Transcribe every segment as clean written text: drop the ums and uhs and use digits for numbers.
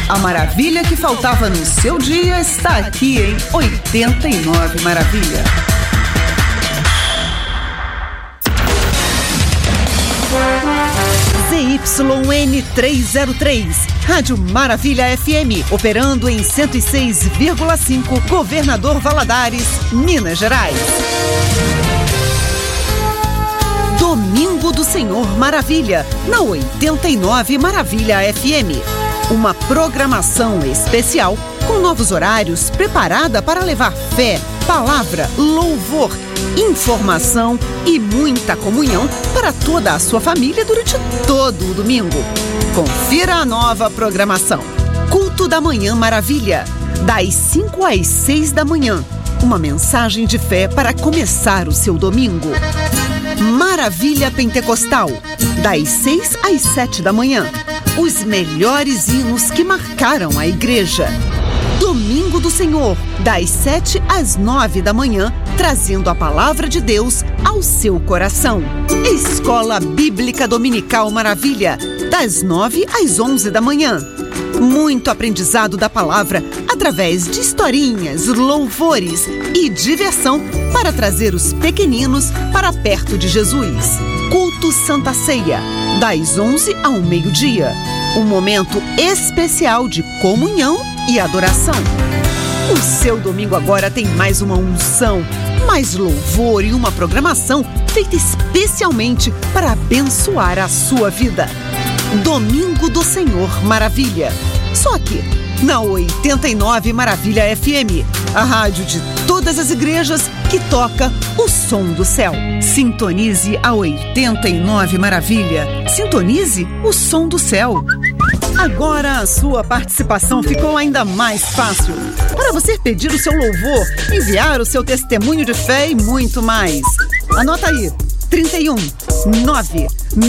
A maravilha que faltava no seu dia está aqui em 89 Maravilha. ZYN 303, Rádio Maravilha FM, operando em 106,5, Governador Valadares, Minas Gerais. Domingo do Senhor Maravilha, na 89 Maravilha FM. Uma programação especial com novos horários preparada para levar fé, palavra, louvor, informação e muita comunhão para toda a sua família durante todo o domingo. Confira a nova programação. Culto da Manhã Maravilha, das 5 às 6 da manhã. Uma mensagem de fé para começar o seu domingo. Maravilha Pentecostal, das 6 às 7 da manhã. Os melhores hinos que marcaram a igreja. Domingo do Senhor, das 7 às 9 da manhã, trazendo a palavra de Deus ao seu coração. Escola Bíblica Dominical Maravilha, das 9 às 11 da manhã. Muito aprendizado da palavra através de historinhas, louvores e diversão para trazer os pequeninos para perto de Jesus. Culto Santa Ceia, das 11 ao meio-dia. Um momento especial de comunhão e adoração. O seu domingo agora tem mais uma unção, mais louvor e uma programação feita especialmente para abençoar a sua vida. Domingo do Senhor Maravilha. Só aqui, na 89 Maravilha FM, a rádio de todas as igrejas que toca o som do céu. Sintonize a 89 Maravilha. Sintonize o som do céu. Agora a sua participação ficou ainda mais fácil. Para você pedir o seu louvor, enviar o seu testemunho de fé e muito mais. Anota aí, 31 9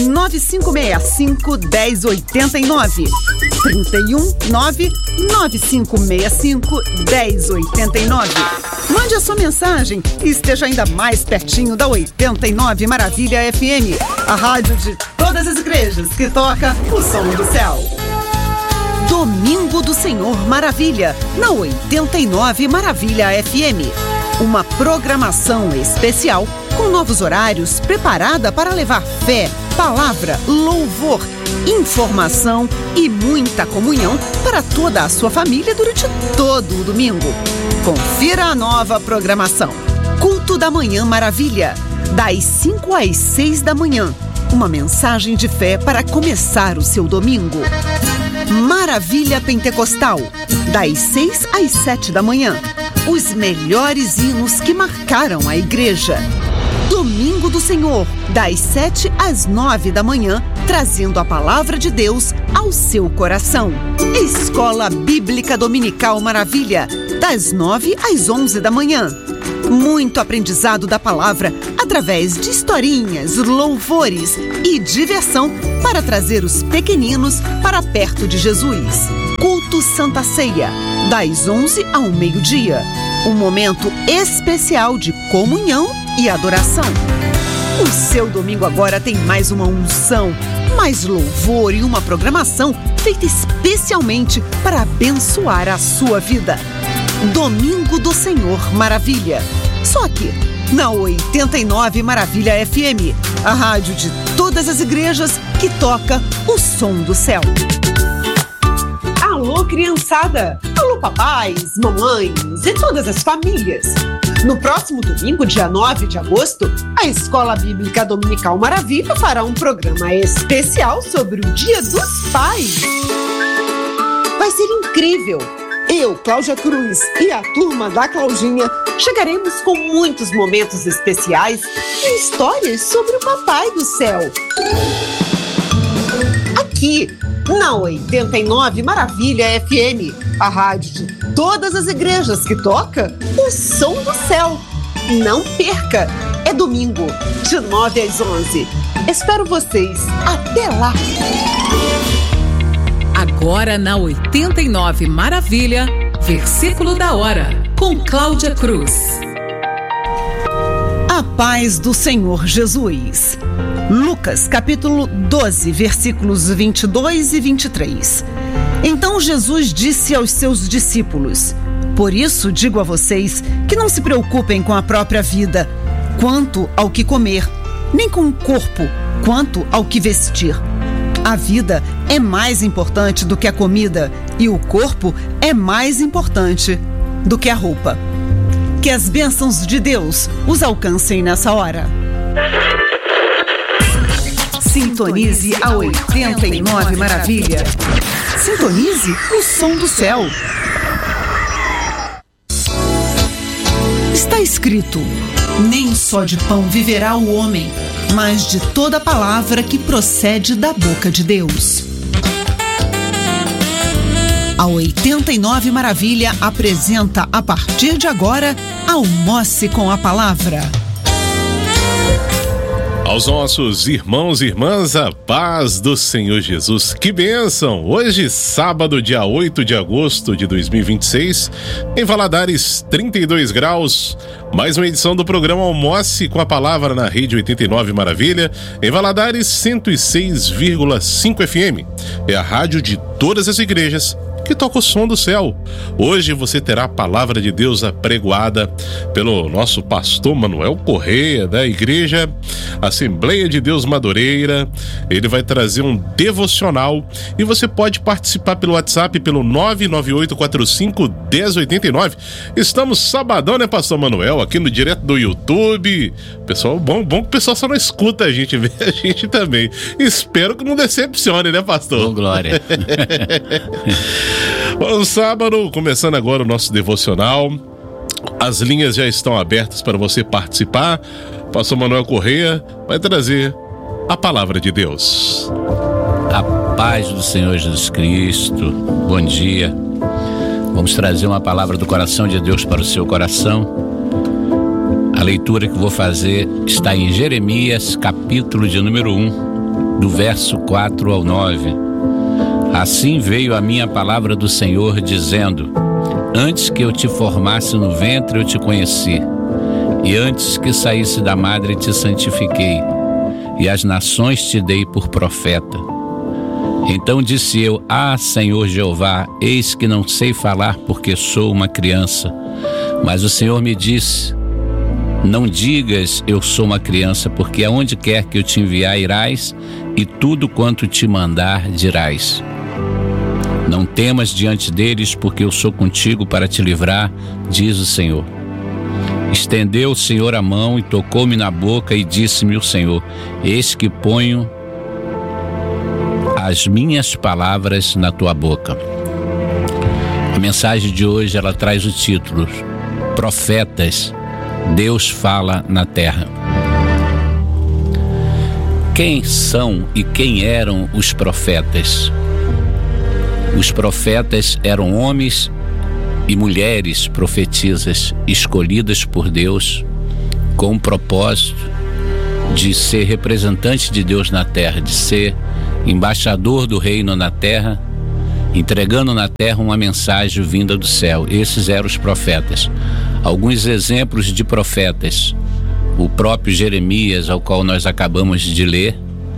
9565 1089. 31 9 9565 1089. Mande a sua mensagem e esteja ainda mais pertinho da 89 Maravilha FM, a rádio de todas as igrejas que toca o som do céu. Domingo do Senhor Maravilha, na 89 Maravilha FM. Uma programação especial com novos horários preparada para levar fé, palavra, louvor, informação e muita comunhão para toda a sua família durante todo o domingo. Confira a nova programação. Culto da Manhã Maravilha, das 5 às 6 da manhã. Uma mensagem de fé para começar o seu domingo. Maravilha Pentecostal, das 6 às 7 da manhã. Os melhores hinos que marcaram a igreja. Domingo do Senhor, das 7 às 9 da manhã, trazendo a palavra de Deus ao seu coração. Escola Bíblica Dominical Maravilha, das 9 às 11 da manhã. Muito aprendizado da palavra através de historinhas, louvores e diversão para trazer os pequeninos para perto de Jesus. Culto Santa Ceia, das 11 ao meio-dia. Um momento especial de comunhão e adoração. O seu domingo agora tem mais uma unção, mais louvor e uma programação feita especialmente para abençoar a sua vida. Domingo do Senhor Maravilha. Só aqui, na 89 Maravilha FM, a rádio de todas as igrejas que toca o som do céu. Alô, criançada! Alô, papais, mamães e todas as famílias! No próximo domingo, dia 9 de agosto, a Escola Bíblica Dominical Maravilha fará um programa especial sobre o Dia dos Pais. Vai ser incrível! Eu, Cláudia Cruz e a turma da Claudinha chegaremos com muitos momentos especiais e histórias sobre o Papai do Céu. Aqui, na 89 Maravilha FM, a rádio de todas as igrejas que toca o som do céu. Não perca! É domingo, de 9 às 11. Espero vocês. Até lá! Agora na 89 Maravilha, versículo da hora, com Cláudia Cruz. A paz do Senhor Jesus. Lucas, capítulo 12, versículos 22 e 23. Então Jesus disse aos seus discípulos: por isso digo a vocês que não se preocupem com a própria vida, quanto ao que comer, nem com o corpo, quanto ao que vestir. A vida é mais importante do que a comida e o corpo é mais importante do que a roupa. Que as bênçãos de Deus os alcancem nessa hora. Sintonize a 89 Maravilha. Sintonize o som do céu. Está escrito: nem só de pão viverá o homem, mas de toda palavra que procede da boca de Deus. A 89 Maravilha apresenta, a partir de agora, Almoce com a Palavra. Aos nossos irmãos e irmãs, a paz do Senhor Jesus. Que bênção! Hoje, sábado, dia 8 de agosto de 2026, em Valadares, 32 graus. Mais uma edição do programa Almoce com a Palavra na Rede 89 Maravilha, em Valadares, 106,5 FM. É a rádio de todas as igrejas que toca o som do céu. Hoje você terá a palavra de Deus apregoada pelo nosso pastor Manuel Correia, da Igreja Assembleia de Deus Madureira. Ele vai trazer um devocional e você pode participar pelo WhatsApp pelo 998451089. Estamos sabadão, né, pastor Manuel? Aqui no direto do YouTube. Pessoal, bom que o pessoal só não escuta a gente, vê a gente também. Espero que não decepcione, né, pastor? Oh, glória. Bom, sábado, começando agora o nosso devocional. As linhas já estão abertas para você participar. Pastor Manuel Correia vai trazer a palavra de Deus. A paz do Senhor Jesus Cristo. Bom dia. Vamos trazer uma palavra do coração de Deus para o seu coração. A leitura que vou fazer está em Jeremias, capítulo de número 1, do verso 4 ao 9. Assim veio a minha palavra do Senhor, dizendo: antes que eu te formasse no ventre eu te conheci, e antes que saísse da madre te santifiquei, e as nações te dei por profeta. Então disse eu: ah, Senhor Jeová, eis que não sei falar porque sou uma criança. Mas o Senhor me disse: não digas eu sou uma criança, porque aonde quer que eu te enviar irás, e tudo quanto te mandar dirás. Não temas diante deles, porque eu sou contigo para te livrar, diz o Senhor. Estendeu o Senhor a mão e tocou-me na boca e disse-me o Senhor: eis que ponho as minhas palavras na tua boca. A mensagem de hoje, ela traz o título: Profetas, Deus fala na terra. Quem são e quem eram os profetas? Os profetas eram homens e mulheres profetisas escolhidas por Deus com o propósito de ser representante de Deus na terra, de ser embaixador do reino na terra, entregando na terra uma mensagem vinda do céu. Esses eram os profetas. Alguns exemplos de profetas: o próprio Jeremias, ao qual nós acabamos de ler.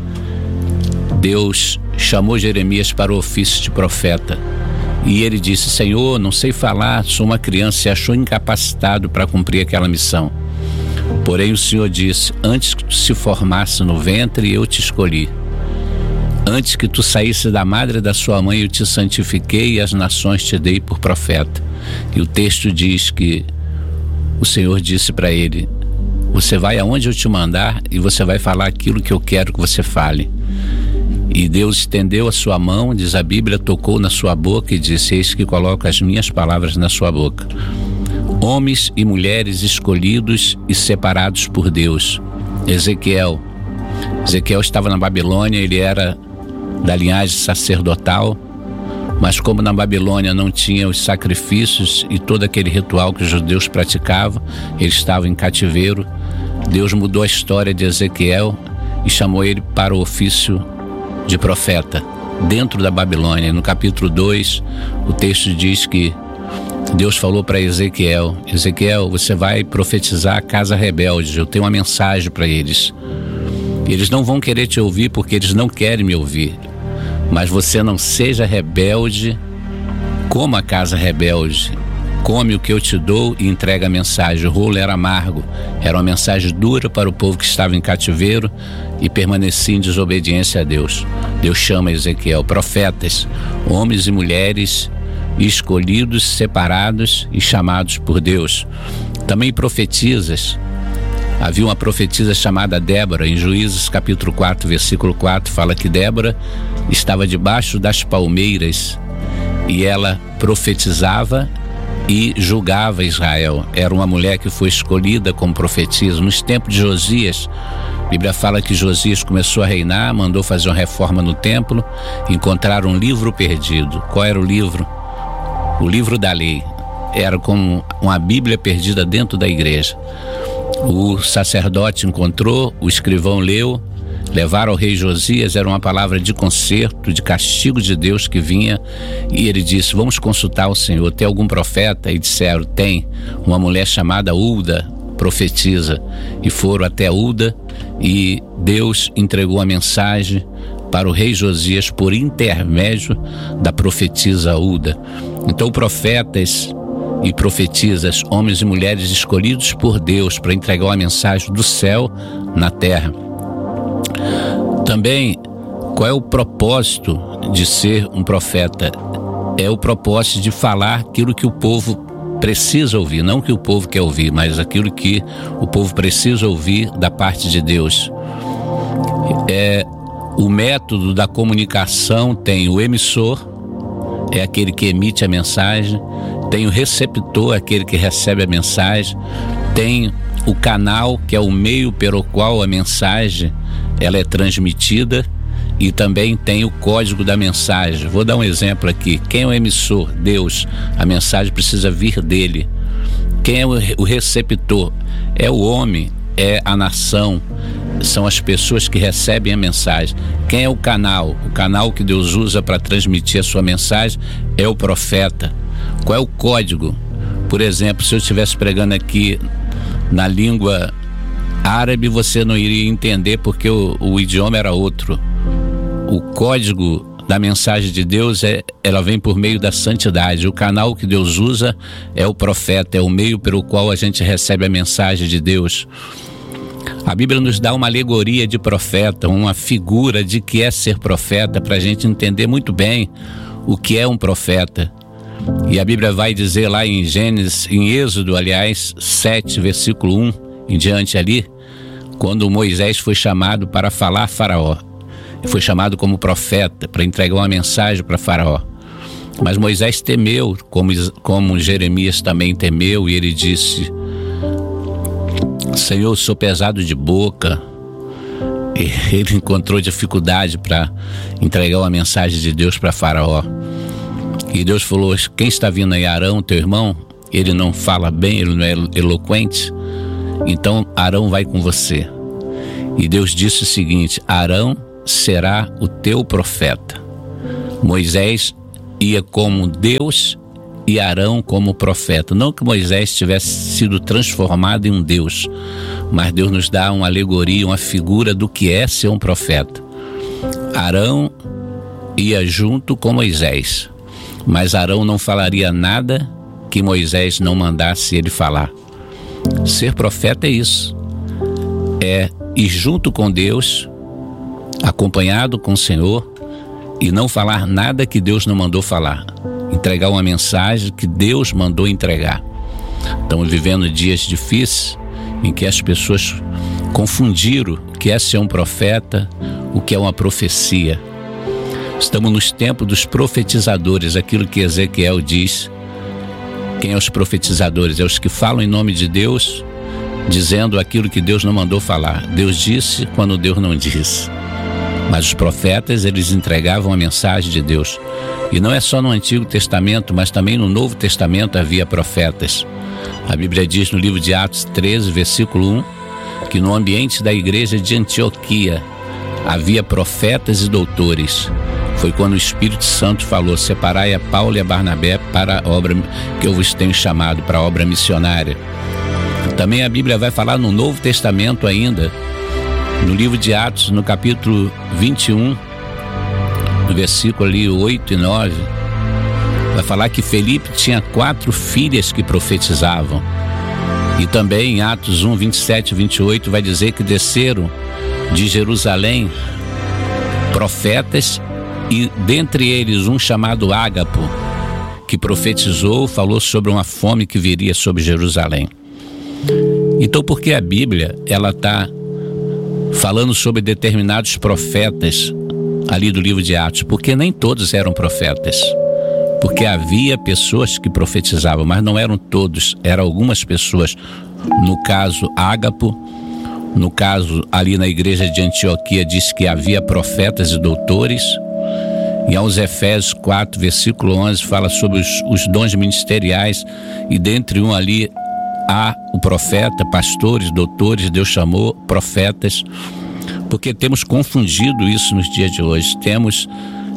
Deus chamou Jeremias para o ofício de profeta e ele disse: Senhor, não sei falar, sou uma criança, e achou incapacitado para cumprir aquela missão. Porém o Senhor disse: antes que tu se formasse no ventre eu te escolhi, antes que tu saísse da madre da sua mãe eu te santifiquei, e as nações te dei por profeta. E o texto diz que o Senhor disse para ele: você vai aonde eu te mandar e você vai falar aquilo que eu quero que você fale. E Deus estendeu a sua mão, diz a Bíblia, tocou na sua boca e disse: eis que coloco as minhas palavras na sua boca. Homens e mulheres escolhidos e separados por Deus. Ezequiel estava na Babilônia, ele era da linhagem sacerdotal, mas como na Babilônia não tinha os sacrifícios e todo aquele ritual que os judeus praticavam, ele estava em cativeiro. Deus mudou a história de Ezequiel e chamou ele para o ofício de profeta dentro da Babilônia. No capítulo 2, o texto diz que Deus falou para Ezequiel: Ezequiel, você vai profetizar a casa rebelde, eu tenho uma mensagem para eles. Eles não vão querer te ouvir porque eles não querem me ouvir, mas você não seja rebelde como a casa rebelde. Come o que eu te dou e entrega a mensagem. O rolo era amargo, era uma mensagem dura para o povo que estava em cativeiro e permanecia em desobediência a Deus. Deus chama Ezequiel, profetas, homens e mulheres escolhidos, separados e chamados por Deus. Também profetisas. Havia uma profetisa chamada Débora, em Juízes capítulo 4, versículo 4, fala que Débora estava debaixo das palmeiras e ela profetizava e julgava Israel. Era uma mulher que foi escolhida como profetisa. Nos tempos de Josias, a Bíblia fala que Josias começou a reinar, mandou fazer uma reforma no templo, encontraram um livro perdido. Qual era o livro? O livro da lei. Era como uma Bíblia perdida dentro da igreja. O sacerdote encontrou, o escrivão leu, levaram ao rei Josias. Era uma palavra de conserto, de castigo de Deus que vinha, e ele disse: vamos consultar o Senhor, tem algum profeta? E disseram: tem, uma mulher chamada Ulda profetiza. E foram até Ulda e Deus entregou a mensagem para o rei Josias por intermédio da profetisa Ulda. Então, profetas e profetisas, homens e mulheres escolhidos por Deus para entregar a mensagem do céu na terra. Também, qual é o propósito de ser um profeta? É o propósito de falar aquilo que o povo precisa ouvir, não que o povo quer ouvir, mas aquilo que o povo precisa ouvir da parte de Deus. O método da comunicação tem o emissor, é aquele que emite a mensagem, tem o receptor, aquele que recebe a mensagem, tem o canal, que é o meio pelo qual a mensagem ela é transmitida, e também tem o código da mensagem. Vou dar um exemplo aqui. Quem é o emissor? Deus. A mensagem precisa vir dele. Quem é o receptor? É o homem, é a nação, são as pessoas que recebem a mensagem. Quem é o canal? O canal que Deus usa para transmitir a sua mensagem é o profeta. Qual é o código? Por exemplo, se eu estivesse pregando aqui na língua árabe, você não iria entender porque o idioma era outro. O código da mensagem de Deus ela vem por meio da santidade. O canal que Deus usa é o profeta, é o meio pelo qual a gente recebe a mensagem de Deus. A Bíblia nos dá uma alegoria de profeta, uma figura de que é ser profeta, para a gente entender muito bem o que é um profeta. E a Bíblia vai dizer lá em Êxodo, 7, versículo 1 em diante ali, quando Moisés foi chamado para falar a Faraó. Foi chamado como profeta para entregar uma mensagem para Faraó. Mas Moisés temeu, como Jeremias também temeu, e ele disse: Senhor, eu sou pesado de boca. E ele encontrou dificuldade para entregar uma mensagem de Deus para Faraó. E Deus falou: quem está vindo aí? Arão, teu irmão? Ele não fala bem, ele não é eloquente, então Arão vai com você. E Deus disse o seguinte: Arão será o teu profeta. Moisés ia como Deus e Arão como profeta. Não que Moisés tivesse sido transformado em um Deus, mas Deus nos dá uma alegoria, uma figura do que é ser um profeta. Arão ia junto com Moisés, mas Arão não falaria nada que Moisés não mandasse ele falar. Ser profeta é isso, é ir junto com Deus, acompanhado com o Senhor, e não falar nada que Deus não mandou falar. Entregar uma mensagem que Deus mandou entregar. Estamos vivendo dias difíceis em que as pessoas confundiram o que é ser um profeta, o que é uma profecia. Estamos nos tempos dos profetizadores, aquilo que Ezequiel diz. Quem é os profetizadores? É os que falam em nome de Deus, dizendo aquilo que Deus não mandou falar. Deus disse quando Deus não disse. Mas os profetas, eles entregavam a mensagem de Deus. E não é só no Antigo Testamento, mas também no Novo Testamento havia profetas. A Bíblia diz no livro de Atos 13, versículo 1, que no ambiente da igreja de Antioquia havia profetas e doutores. Foi quando o Espírito Santo falou: separai a Paulo e a Barnabé para a obra que eu vos tenho chamado, para a obra missionária. Também a Bíblia vai falar no Novo Testamento ainda, no livro de Atos, no capítulo 21, no versículo ali 8 e 9, vai falar que Felipe tinha 4 filhas que profetizavam. E também em Atos 1, 27 e 28 vai dizer que desceram de Jerusalém profetas, e dentre eles um chamado Ágapo, que profetizou, falou sobre uma fome que viria sobre Jerusalém. Então, por que a Bíblia ela está falando sobre determinados profetas ali do livro de Atos? Porque nem todos eram profetas. Porque havia pessoas que profetizavam, mas não eram todos, eram algumas pessoas. No caso, Ágapo. No caso, ali na igreja de Antioquia, diz que havia profetas e doutores. E aos Efésios 4, versículo 11, fala sobre os dons ministeriais. E dentre um ali há o profeta, pastores, doutores, Deus chamou profetas. Porque temos confundido isso nos dias de hoje. Temos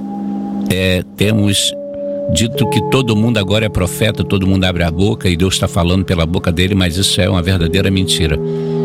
dito que todo mundo agora é profeta, todo mundo abre a boca e Deus está falando pela boca dele, mas isso é uma verdadeira mentira.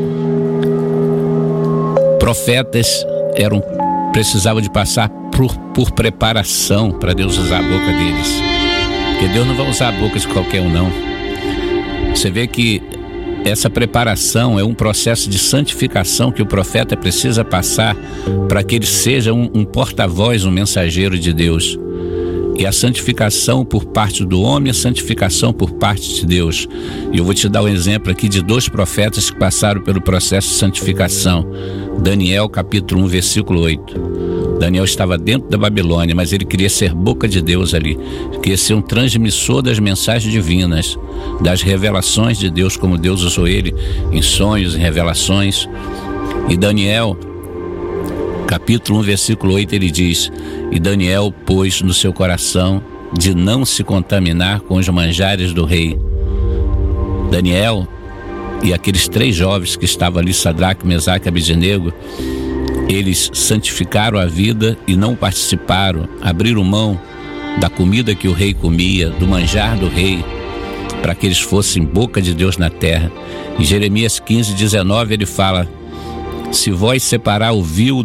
Profetas precisavam de passar por preparação para Deus usar a boca deles, porque Deus não vai usar a boca de qualquer um, não. Você vê que essa preparação é um processo de santificação que o profeta precisa passar para que ele seja um porta-voz, um mensageiro de Deus. E a santificação por parte do homem, a santificação por parte de Deus. E eu vou te dar um exemplo aqui de 2 profetas que passaram pelo processo de santificação. Daniel, capítulo 1, versículo 8. Daniel estava dentro da Babilônia, mas ele queria ser boca de Deus ali. Queria ser um transmissor das mensagens divinas, das revelações de Deus, como Deus usou ele em sonhos, em revelações. E Daniel, capítulo 1, versículo 8, ele diz: e Daniel pôs no seu coração de não se contaminar com os manjares do rei. Daniel e aqueles 3 jovens que estavam ali, Sadraque, Mesaque e Abednego, eles santificaram a vida e não participaram, abriram mão da comida que o rei comia, do manjar do rei, para que eles fossem boca de Deus na terra. Em Jeremias 15, 19 ele fala: se vós separar o vil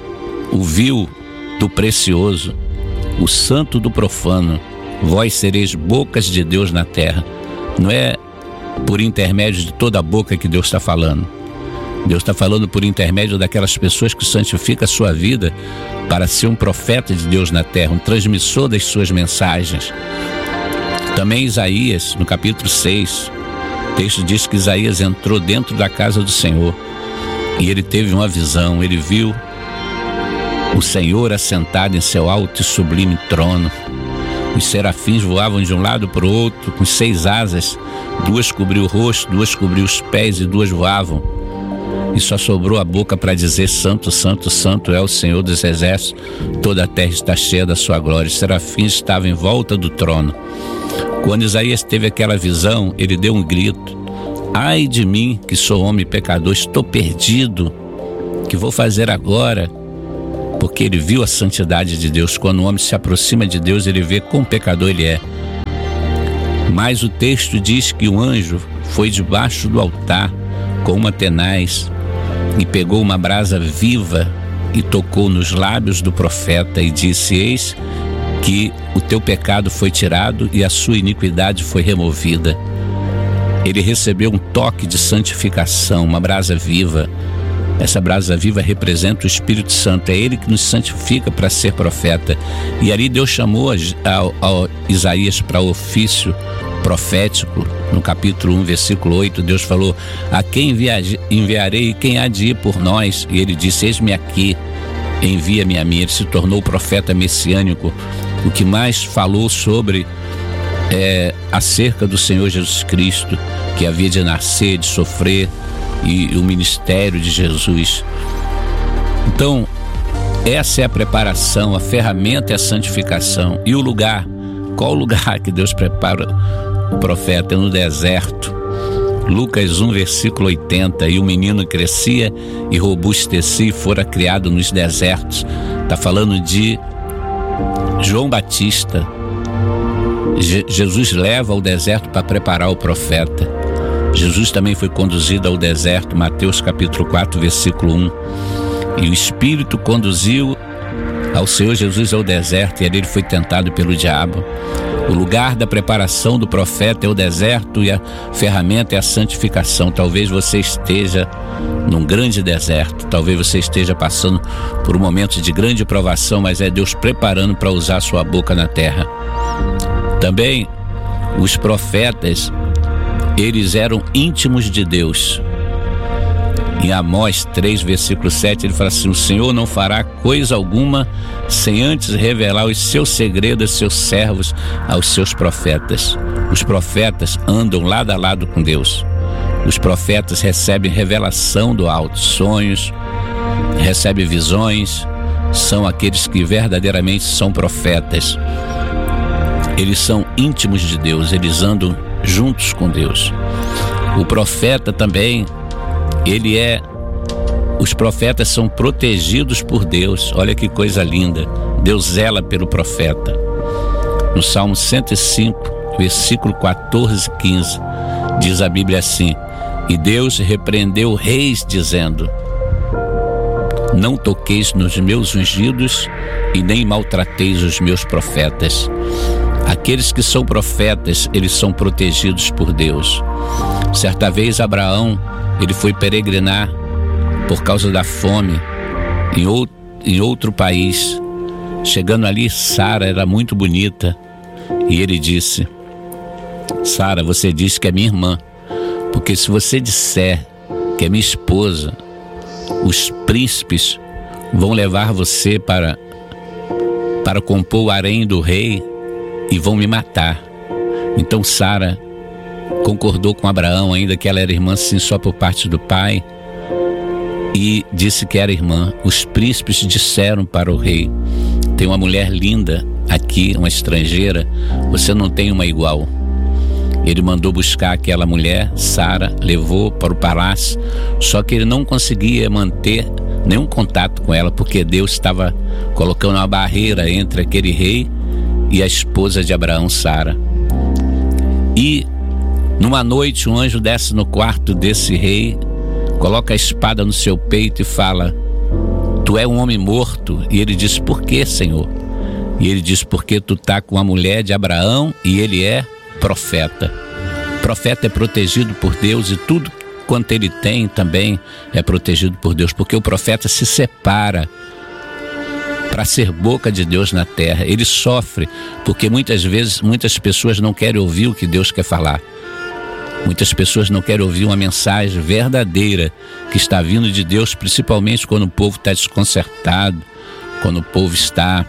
do precioso, o santo do profano, vós sereis bocas de Deus na terra. Não é por intermédio de toda a boca que Deus está falando. Deus está falando por intermédio daquelas pessoas que santificam a sua vida para ser um profeta de Deus na terra, um transmissor das suas mensagens. Também Isaías, no capítulo 6, o texto diz que Isaías entrou dentro da casa do Senhor e ele teve uma visão. Ele viu o Senhor assentado em seu alto e sublime trono. Os serafins voavam de um lado para o outro com 6 asas, 2 cobriam o rosto, 2 cobriam os pés e 2 voavam. E só sobrou a boca para dizer: santo, santo, santo é o Senhor dos exércitos, toda a terra está cheia da sua glória. Os serafins estavam em volta do trono. Quando Isaías teve aquela visão, ele deu um grito: ai de mim, que sou homem pecador, estou perdido, que vou fazer agora? Porque ele viu a santidade de Deus. Quando o homem se aproxima de Deus, ele vê quão pecador ele é. Mas o texto diz que um anjo foi debaixo do altar com uma tenaz e pegou uma brasa viva e tocou nos lábios do profeta e disse: eis que o teu pecado foi tirado e a sua iniquidade foi removida. Ele recebeu um toque de santificação, uma brasa viva. Essa brasa viva representa o Espírito Santo, é ele que nos santifica para ser profeta. E ali Deus chamou a Isaías para o ofício profético. No capítulo 1, versículo 8, Deus falou: a quem enviarei e quem há de ir por nós? E ele disse: eis-me aqui, envia-me a mim. Ele se tornou profeta messiânico, o que mais falou sobre acerca do Senhor Jesus Cristo, que havia de nascer, de sofrer, e o ministério de Jesus. Então, essa é a preparação, a ferramenta é a santificação. E o lugar, qual o lugar que Deus prepara o profeta? É no deserto. Lucas 1, versículo 80, e o menino crescia e robustecia e fora criado nos desertos. Está falando de João Batista. Jesus leva ao deserto para preparar o profeta. Jesus também foi conduzido ao deserto, Mateus capítulo 4, versículo 1. E o Espírito conduziu Ao Senhor Jesus é o deserto, e ali ele foi tentado pelo diabo. O lugar da preparação do profeta é o deserto, e a ferramenta é a santificação. Talvez você esteja num grande deserto, talvez você esteja passando por um momento de grande provação, mas é Deus preparando para usar a sua boca na terra. Também os profetas, eles eram íntimos de Deus. Em Amós 3, versículo 7, ele fala assim: o Senhor não fará coisa alguma sem antes revelar os seus segredos aos seus servos, aos seus profetas. Os profetas andam lado a lado com Deus. Os profetas recebem revelação do alto, sonhos, recebem visões, são aqueles que verdadeiramente são profetas. Eles são íntimos de Deus, eles andam juntos com Deus. O profeta também, os profetas são protegidos por Deus. Olha que coisa linda, Deus zela pelo profeta. No Salmo 105, versículo 14 e 15, diz a Bíblia assim: e Deus repreendeu reis dizendo: não toqueis nos meus ungidos e nem maltrateis os meus profetas. Aqueles que são profetas, eles são protegidos por Deus. Certa vez Abraão, ele foi peregrinar por causa da fome em outro país. Chegando ali, Sara era muito bonita, e ele disse: Sara, você disse que é minha irmã, porque se você disser que é minha esposa, os príncipes vão levar você para compor o harém do rei e vão me matar. Então Sara concordou com Abraão, ainda que ela era irmã sim só por parte do pai, e disse que era irmã. Os príncipes disseram para o rei: tem uma mulher linda aqui, uma estrangeira, você não tem uma igual. Ele mandou buscar aquela mulher, Sara, levou para o palácio, só que ele não conseguia manter nenhum contato com ela, porque Deus estava colocando uma barreira entre aquele rei e a esposa de Abraão, Sara. E numa noite um anjo desce no quarto desse rei, coloca a espada no seu peito e fala: tu é um homem morto. E ele diz: por que, Senhor? E ele diz: porque tu está com a mulher de Abraão e ele é profeta. Profeta é protegido por Deus, e tudo quanto ele tem também é protegido por Deus, porque o profeta se separa para ser boca de Deus na terra. Ele sofre porque muitas vezes muitas pessoas não querem ouvir o que Deus quer falar. Muitas pessoas não querem ouvir uma mensagem verdadeira que está vindo de Deus, principalmente quando o povo está desconcertado, quando o povo está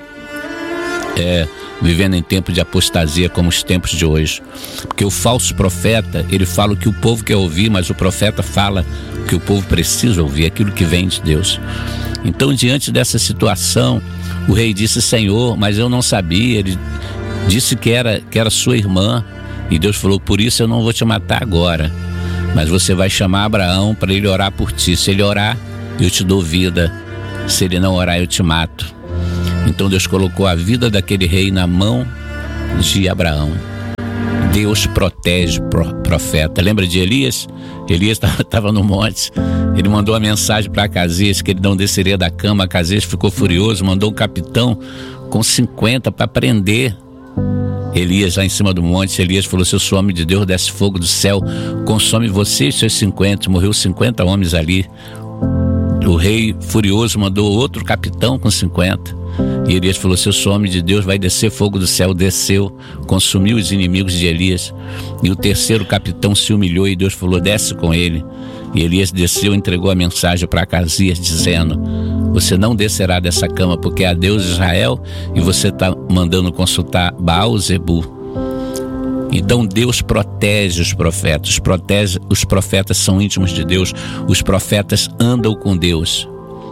vivendo em tempo de apostasia, como os tempos de hoje. Porque o falso profeta, ele fala o que o povo quer ouvir, mas o profeta fala o que o povo precisa ouvir, aquilo que vem de Deus. Então, diante dessa situação, o rei disse: Senhor, mas eu não sabia. Ele disse que era sua irmã, e Deus falou: por isso eu não vou te matar agora, mas você vai chamar Abraão para ele orar por ti. Se ele orar, eu te dou vida; se ele não orar, eu te mato. Então Deus colocou a vida daquele rei na mão de Abraão. Deus protege o profeta. Lembra de Elias? Elias estava no monte, ele mandou a mensagem para Acasias que ele não desceria da cama. Acasias ficou furioso, mandou um capitão com 50 para prender Elias lá em cima do monte. Elias falou: se eu sou homem de Deus, desce fogo do céu, consome você e seus 50. Morreu 50 homens ali. O rei furioso mandou outro capitão com 50. E Elias falou: se eu sou homem de Deus, vai descer fogo do céu. Desceu, consumiu os inimigos de Elias. E o terceiro capitão se humilhou, e Deus falou: desce com ele. E Elias desceu e entregou a mensagem para Acasias, dizendo: você não descerá dessa cama, porque é Deus de Israel, e você está mandando consultar Baal-zebu. Então Deus protege os profetas. Os profetas são íntimos de Deus. Os profetas andam com Deus.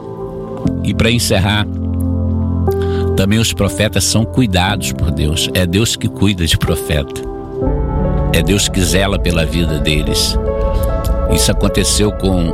E para encerrar, também os profetas são cuidados por Deus. É Deus que cuida de profeta. É Deus que zela pela vida deles. Isso aconteceu com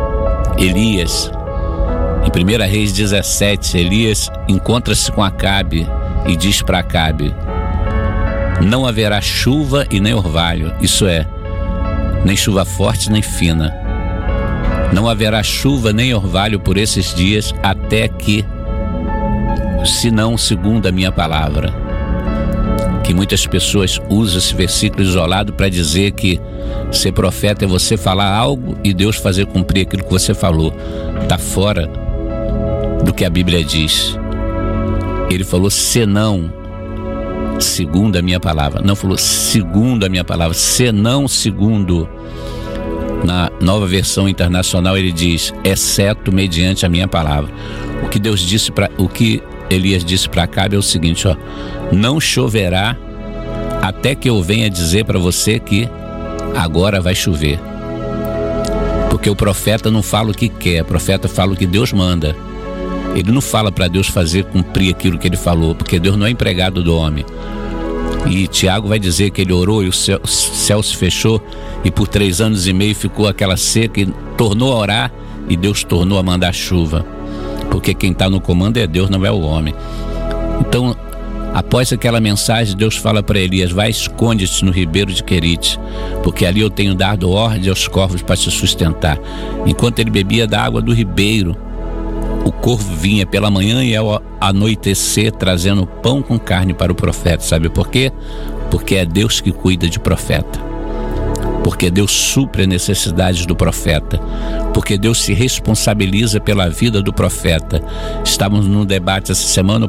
Elias. Em 1 Reis 17, Elias encontra-se com Acabe e diz para Acabe: não haverá chuva e nem orvalho, isso é, nem chuva forte nem fina. Não haverá chuva nem orvalho por esses dias, até que se não segundo a minha palavra. Que muitas pessoas usam esse versículo isolado para dizer que ser profeta é você falar algo e Deus fazer cumprir aquilo que você falou. Está fora do que a Bíblia diz. Ele falou senão segundo a minha palavra. Não falou segundo a minha palavra, senão segundo. Na Nova Versão Internacional ele diz, exceto mediante a minha palavra. O que Elias disse para Acabe é o seguinte, ó: não choverá até que eu venha dizer para você que agora vai chover. Porque o profeta não fala o que quer, o profeta fala o que Deus manda. Ele não fala para Deus fazer cumprir aquilo que ele falou, porque Deus não é empregado do homem. E Tiago vai dizer que ele orou e o céu se fechou e por 3 anos e meio ficou aquela seca, e tornou a orar e Deus tornou a mandar chuva, porque quem está no comando é Deus, não é o homem. Então, após aquela mensagem, Deus fala para Elias: vai, esconde-te no ribeiro de Querite, porque ali eu tenho dado ordem aos corvos para te sustentar. Enquanto ele bebia da água do ribeiro, o corvo vinha pela manhã e ao anoitecer trazendo pão com carne para o profeta. Sabe por quê? Porque é Deus que cuida de profeta, porque Deus supre as necessidades do profeta, porque Deus se responsabiliza pela vida do profeta. Estávamos num debate essa semana,